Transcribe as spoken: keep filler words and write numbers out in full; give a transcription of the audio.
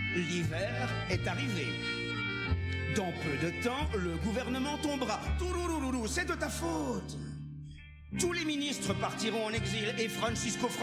L'hiver est arrivé. Dans peu de temps, le gouvernement tombera. Touloulouloulou, c'est de ta faute. Tous les ministres partiront en exil et Francisco